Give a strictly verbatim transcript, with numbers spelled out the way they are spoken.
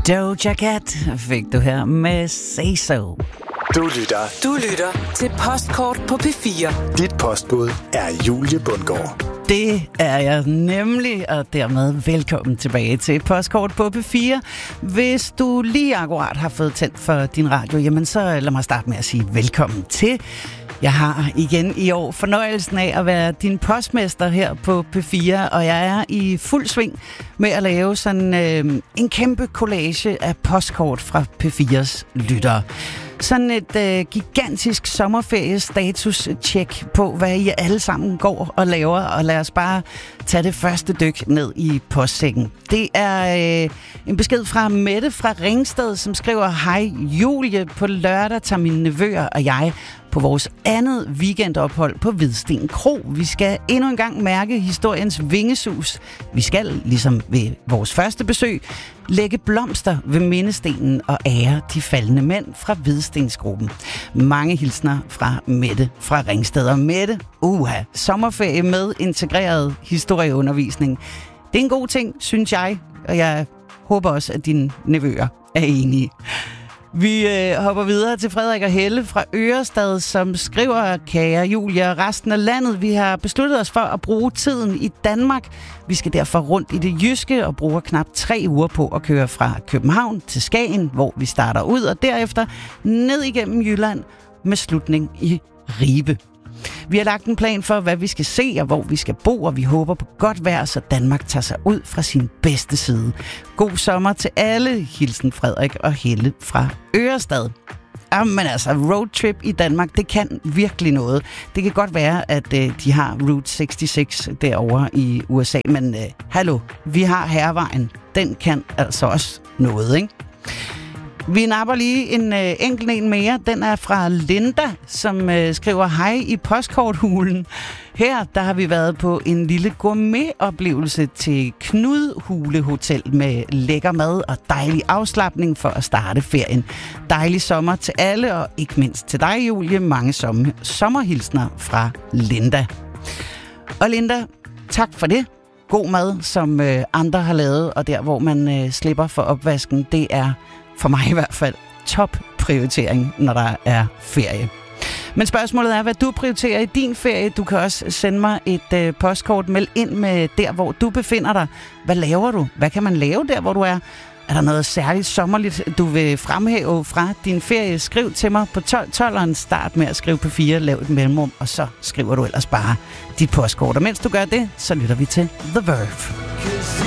Doja Cat fik du her med Say So. Du lytter. Du lytter til Postkort på P fire. Dit postbud er Julie Bundgaard. Det er jeg nemlig, og dermed velkommen tilbage til Postkort på P fire. Hvis du lige akkurat har fået tændt for din radio, jamen så lad mig starte med at sige velkommen til. Jeg har igen i år fornøjelsen af at være din postmester her på P fire, og jeg er i fuld sving med at lave sådan øh, en kæmpe collage af postkort fra P fires lyttere. Sådan et øh, gigantisk sommerferie-status-check på, hvad I alle sammen går og laver, og lad os bare tage det første dyk ned i postsækken. Det er øh, en besked fra Mette fra Ringsted, som skriver: Hej Julie, på lørdag tager mine nevøer og jeg på vores andet weekendophold på Hvidsten Kro. Vi skal endnu en gang mærke historiens vingesus. Vi skal, ligesom ved vores første besøg, lægge blomster ved mindestenen og ære de faldne mænd fra Hvidstensgruppen. Mange hilsner fra Mette fra Ringsted. Og Mette, uha, sommerferie med integreret historieundervisning. Det er en god ting, synes jeg, og jeg håber også, at dine nevøer er enige. Vi øh, hopper videre til Frederik og Helle fra Ørestad, som skriver: Kære Julia og resten af landet, vi har besluttet os for at bruge tiden i Danmark. Vi skal derfor rundt i det jyske og bruger knap tre uger på at køre fra København til Skagen, hvor vi starter ud, og derefter ned igennem Jylland med slutning i Ribe. Vi har lagt en plan for, hvad vi skal se og hvor vi skal bo, og vi håber på godt vejr, så Danmark tager sig ud fra sin bedste side. God sommer til alle. Hilsen Frederik og Helle fra Ørestad. Jamen altså, roadtrip i Danmark, det kan virkelig noget. Det kan godt være, at øh, de har Route seksogtres derovre i U S A, men øh, hallo, vi har Hærvejen. Den kan altså også noget, ikke? Vi napper lige en øh, enkelt en mere. Den er fra Linda, som øh, skriver: Hej i postkorthulen. Her der har vi været på en lille gourmetoplevelse til Knudhule Hotel med lækker mad og dejlig afslapning for at starte ferien. Dejlig sommer til alle, og ikke mindst til dig, Julie. Mange sommer- sommerhilsner fra Linda. Og Linda, tak for det. God mad, som øh, andre har lavet, og der hvor man øh, slipper for opvasken, det er for mig i hvert fald top prioritering, når der er ferie. Men spørgsmålet er, hvad du prioriterer i din ferie. Du kan også sende mig et øh, postkort. Meld ind med der, hvor du befinder dig. Hvad laver du? Hvad kan man lave der, hvor du er? Er der noget særligt sommerligt, du vil fremhæve fra din ferie? Skriv til mig på tolv tolveren. Start med at skrive på fire, lav et mellemrum, og så skriver du ellers bare dit postkort. Og mens du gør det, så lytter vi til The Verve.